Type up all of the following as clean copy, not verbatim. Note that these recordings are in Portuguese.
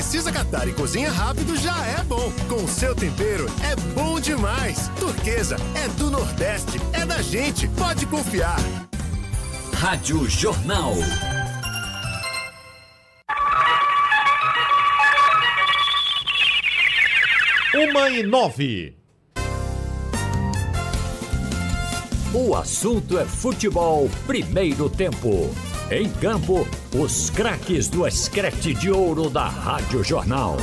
Precisa catar e cozinha rápido já é bom. Com o seu tempero é bom demais. Turquesa é do Nordeste, é da gente, pode confiar. Rádio Jornal. Uma e 9. O assunto é futebol, primeiro tempo. Em campo, os craques do Escrete de Ouro da Rádio Jornal.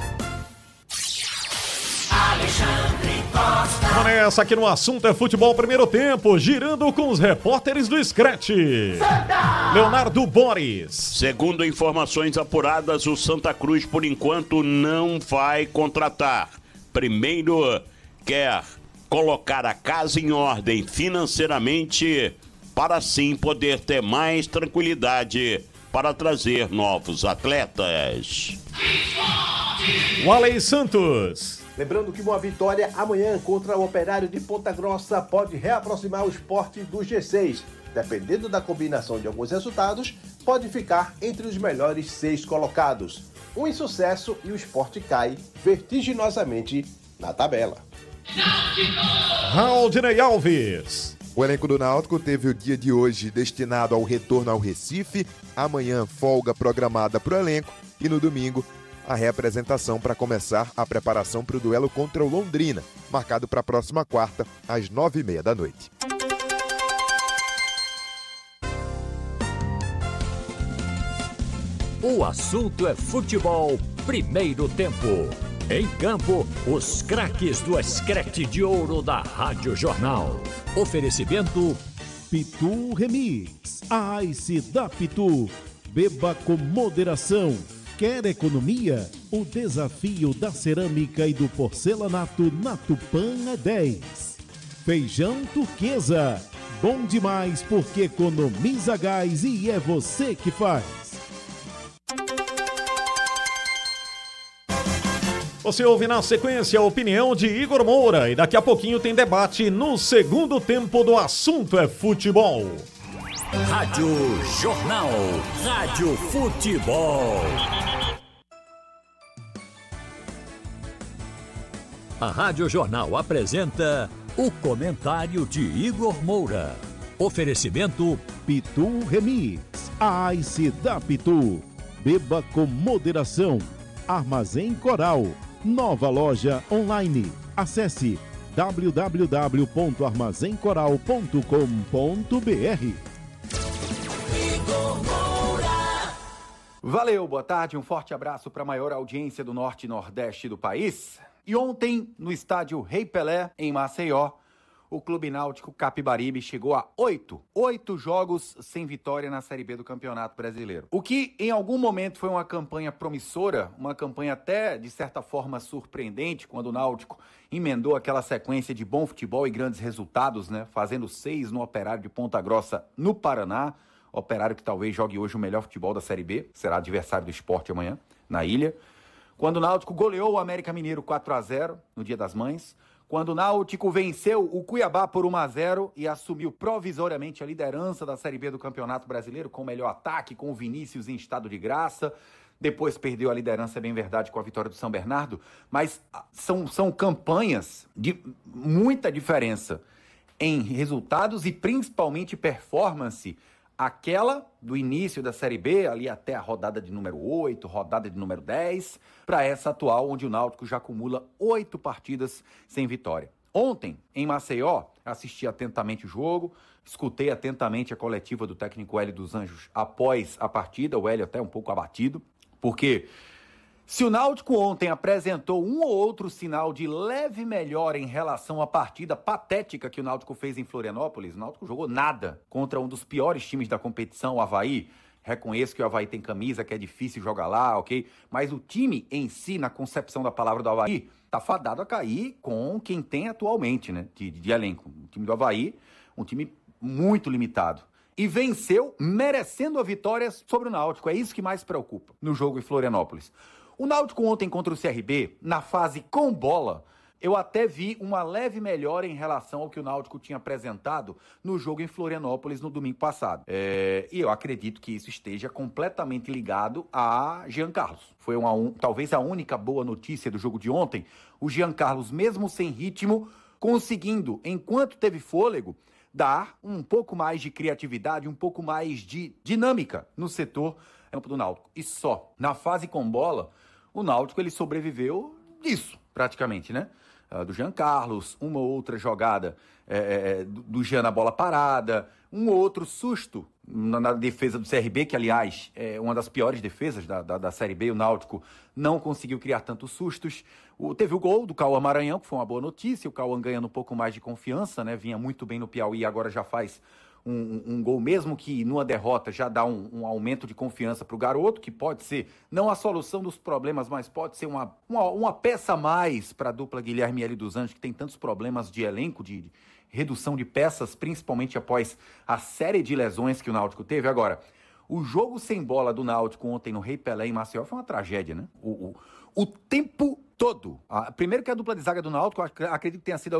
Alexandre Costa. Vamos nessa aqui no assunto é futebol, primeiro tempo, girando com os repórteres do Escrete. Leonardo Boris. Segundo informações apuradas, o Santa Cruz, por enquanto, não vai contratar. Primeiro, quer colocar a casa em ordem financeiramente para assim poder ter mais tranquilidade para trazer novos atletas. Waley Santos. Lembrando que uma vitória amanhã contra o Operário de Ponta Grossa pode reaproximar o Sport do G6. Dependendo da combinação de alguns resultados, pode ficar entre os melhores 6 colocados. Um insucesso e o Sport cai vertiginosamente na tabela. Raudinei Alves. O elenco do Náutico teve o dia de hoje destinado ao retorno ao Recife, amanhã folga programada para o elenco e no domingo a reapresentação para começar a preparação para o duelo contra o Londrina, marcado para a próxima quarta, às 9h30 da noite. O assunto é futebol, primeiro tempo. Em campo, os craques do Escrete de Ouro da Rádio Jornal. Oferecimento Pitu Remix, a Ice da Pitu. Beba com moderação. Quer economia? O desafio da cerâmica e do porcelanato na Tupã é 10. Feijão Turquesa. Bom demais porque economiza gás e é você que faz. Você ouve na sequência a opinião de Igor Moura e daqui a pouquinho tem debate no segundo tempo do assunto é futebol. Rádio Jornal, Rádio Futebol. A Rádio Jornal apresenta o comentário de Igor Moura. Oferecimento Pitu Remix, a Ice da Pitu. Beba com moderação. Armazém Coral. Nova loja online. Acesse www.armazencoral.com.br. Valeu, boa tarde, um forte abraço para a maior audiência do Norte e Nordeste do país. E ontem, no estádio Rei Pelé, em Maceió, o Clube Náutico Capibaribe chegou a 8 jogos sem vitória na Série B do Campeonato Brasileiro. O que, em algum momento, foi uma campanha promissora, uma campanha até, de certa forma, surpreendente, quando o Náutico emendou aquela sequência de bom futebol e grandes resultados, né? Fazendo 6 no Operário de Ponta Grossa, no Paraná. Operário que talvez jogue hoje o melhor futebol da Série B, será adversário do Sport amanhã, na ilha. Quando o Náutico goleou o América Mineiro 4-0 no Dia das Mães. Quando o Náutico venceu o Cuiabá por 1-0 e assumiu provisoriamente a liderança da Série B do Campeonato Brasileiro, com o melhor ataque, com o Vinícius em estado de graça. Depois perdeu a liderança, é bem verdade, com a vitória do São Bernardo. Mas são campanhas de muita diferença em resultados e principalmente performance. Aquela do início da Série B, ali até a rodada de número 8, rodada de número 10, para essa atual, onde o Náutico já acumula 8 partidas sem vitória. Ontem, em Maceió, assisti atentamente o jogo, escutei atentamente a coletiva do técnico Hélio dos Anjos após a partida, o Hélio até um pouco abatido, porque se o Náutico ontem apresentou um ou outro sinal de leve melhora em relação à partida patética que o Náutico fez em Florianópolis, o Náutico jogou nada contra um dos piores times da competição, o Avaí. Reconheço que o Avaí tem camisa, que é difícil jogar lá, ok? Mas o time em si, na concepção da palavra do Avaí, tá fadado a cair com quem tem atualmente, né? De elenco. O time do Avaí, um time muito limitado. E venceu merecendo a vitória sobre o Náutico. É isso que mais preocupa no jogo em Florianópolis. O Náutico ontem contra o CRB, na fase com bola, eu até vi uma leve melhora em relação ao que o Náutico tinha apresentado no jogo em Florianópolis no domingo passado. E eu acredito que isso esteja completamente ligado a Jean Carlos. Foi talvez a única boa notícia do jogo de ontem. O Jean Carlos, mesmo sem ritmo, conseguindo, enquanto teve fôlego, dar um pouco mais de criatividade, um pouco mais de dinâmica no setor campo do Náutico. E só na fase com bola, o Náutico ele sobreviveu disso, praticamente, né? Do Jean Carlos, uma ou outra jogada do Jean na bola parada, um ou outro susto na defesa do CRB, que, aliás, é uma das piores defesas da Série B. O Náutico não conseguiu criar tantos sustos. Teve o gol do Cauã Maranhão, que foi uma boa notícia. O Cauã ganhando um pouco mais de confiança, né? Vinha muito bem no Piauí e agora já faz um gol, mesmo que numa derrota já dá um aumento de confiança para o garoto, que pode ser, não a solução dos problemas, mas pode ser uma peça a mais para a dupla Guilherme e Hélio dos Anjos, que tem tantos problemas de elenco, de redução de peças, principalmente após a série de lesões que o Náutico teve. Agora, o jogo sem bola do Náutico ontem no Rei Pelé em Maceió foi uma tragédia, né? O tempo todo. Primeiro que a dupla de zaga do Náutico, acredito que tenha sido a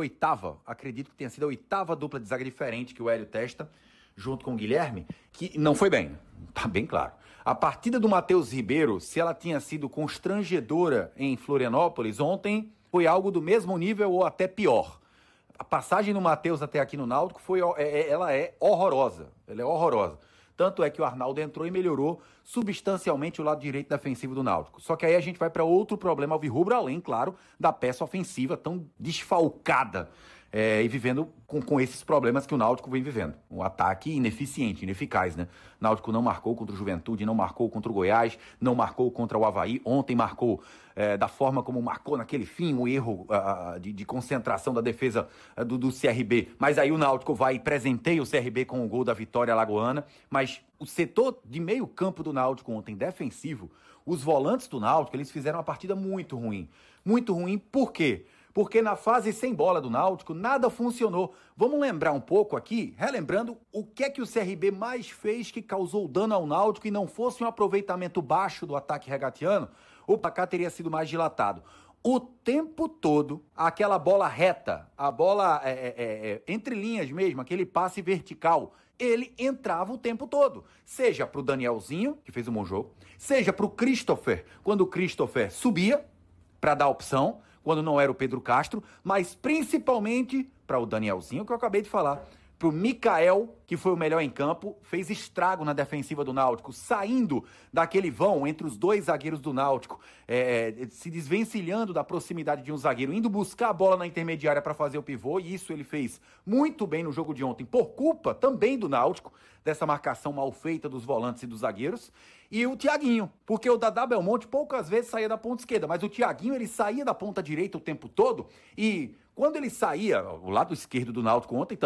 oitava dupla de zaga diferente que o Hélio testa, junto com o Guilherme, que não foi bem, tá bem claro. A partida do Matheus Ribeiro, se ela tinha sido constrangedora em Florianópolis, ontem foi algo do mesmo nível ou até pior. A passagem do Matheus até aqui no Náutico ela é horrorosa. Ela é horrorosa. Tanto é que o Arnaldo entrou e melhorou substancialmente o lado direito defensivo do Náutico. Só que aí a gente vai para outro problema alvirrubro, além, claro, da peça ofensiva tão desfalcada e vivendo com esses problemas que o Náutico vem vivendo. Um ataque ineficiente, ineficaz, né? O Náutico não marcou contra o Juventude, não marcou contra o Goiás, não marcou contra o Avaí. Ontem marcou da forma como marcou naquele fim, um erro de concentração da defesa do CRB. Mas aí o Náutico vai e presenteia o CRB com o gol da vitória alagoana. Mas o setor de meio campo do Náutico ontem, defensivo, os volantes do Náutico, eles fizeram uma partida muito ruim. Muito ruim, por quê? Porque na fase sem bola do Náutico, nada funcionou. Vamos lembrar um pouco aqui, relembrando o que é que o CRB mais fez que causou dano ao Náutico e não fosse um aproveitamento baixo do ataque regatiano, o placar teria sido mais dilatado. O tempo todo, aquela bola reta, a bola entre linhas mesmo, aquele passe vertical, ele entrava o tempo todo. Seja para o Danielzinho, que fez um bom jogo, seja para o Christopher, quando o Christopher subia para dar opção, quando não era o Pedro Castro, mas principalmente para o Danielzinho, que eu acabei de falar, para o Mikael, que foi o melhor em campo, fez estrago na defensiva do Náutico, saindo daquele vão entre os dois zagueiros do Náutico, se desvencilhando da proximidade de um zagueiro, indo buscar a bola na intermediária para fazer o pivô, e isso ele fez muito bem no jogo de ontem, por culpa também do Náutico, dessa marcação mal feita dos volantes e dos zagueiros, e o Thiaguinho, porque o Dadá Belmonte poucas vezes saía da ponta esquerda, mas o Thiaguinho ele saía da ponta direita o tempo todo, e quando ele saía, o lado esquerdo do Náutico ontem